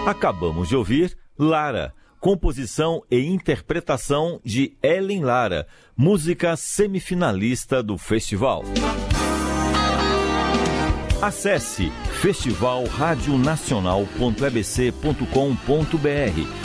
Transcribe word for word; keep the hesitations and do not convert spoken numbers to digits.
Acabamos de ouvir Lara, composição e interpretação de Ellen Lara, música semifinalista do festival. Acesse festival radio nacional ponto e b c ponto com ponto b r